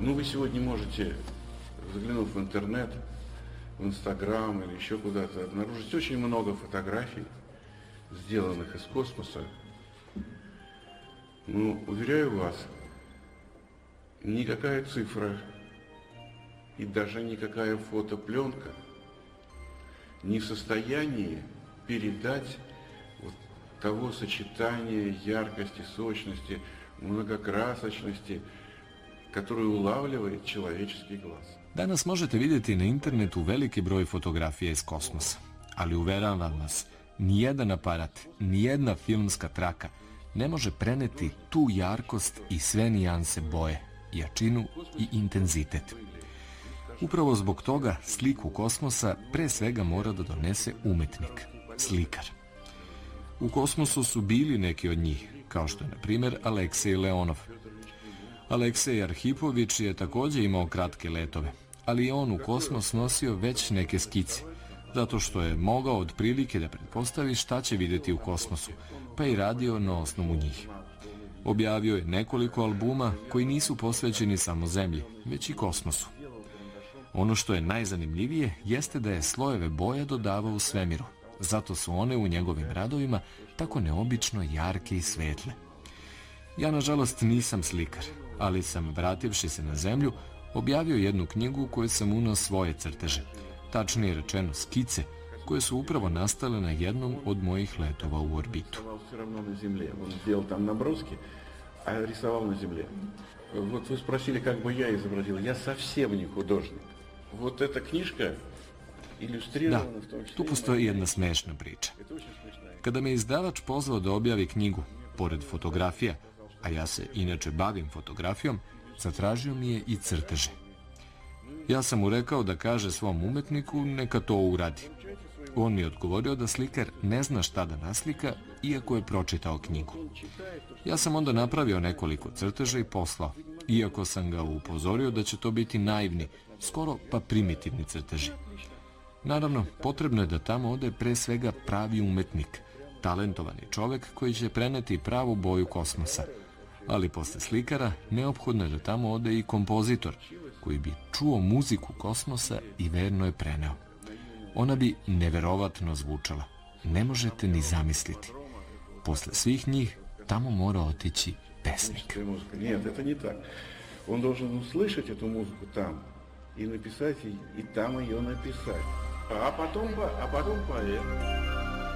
Ну, вы сегодня можете, заглянув в интернет, в Инстаграм или еще куда-то, обнаружить очень много фотографий, сделанных из космоса. Ну, уверяю вас, никакая цифра и даже никакая фотопленка не в состоянии передать вот того сочетания яркости, сочности, многокрасочности, которую улавливает человеческий глаз. Danas možete vidjeti na internetu veliki broj fotografija iz kosmosa, ali uveravam vas, nijedan aparat, nijedna filmska traka ne može preneti tu jarkost i sve nijanse boje, jačinu i intenzitet. Upravo zbog toga sliku kosmosa pre svega mora da donese umetnik, slikar. U kosmosu su bili neki od njih, kao što je na primjer Aleksej Leonov. Aleksej Arhipović je također imao kratke letove, ali je on u kosmos nosio već neke skice, zato što je mogao otprilike da pretpostavi šta će vidjeti u kosmosu, pa i radio na osnovu njih. Objavio je nekoliko albuma koji nisu posvećeni samo Zemlji, već i kosmosu. Ono što je najzanimljivije jeste da je slojeve boja dodavao u svemiru, zato su one u njegovim radovima tako neobično jarke i svetle. Ja, nažalost, nisam slikar, ali sam, vrativši se na Zemlju, objavio jednu knjigu u kojoj sam unao svoje crteže, tačnije rečeno skice, koje su upravo nastale na jednom od mojih letova u orbitu. Вот вы спросили, как бы я изобразил. Я совсем не художник. Вот эта книжка иллюстрирована в том числе... Da, tu postoji jedna smešna priča. Kada me izdavač pozvao da objavi knjigu, pored fotografija, a ja se inače bavim fotografijom, zatražio mi je i crteže. Ja sam mu rekao da kaže svom umetniku neka to uradi. On mi je odgovorio da slikar ne zna šta da naslika, iako je pročitao knjigu. Ja sam onda napravio nekoliko crteža i poslao, iako sam ga upozorio da će to biti naivni, skoro pa primitivni crteži. Naravno, potrebno je da tamo ode pre svega pravi umetnik, talentovani čovek koji će preneti pravu boju kosmosa. Ali posle slikara neophodno je da tamo ode i kompozitor, koji bi čuo muziku kosmosa i verno je preneo. Ona bi neverovatno zvučala. Ne možete ni zamisliti. Posle svih njih, tamo mora otići pesnik. Нет, это не так. Он должен услышать эту музыку там и написать, и там ее написать. А потом поэт.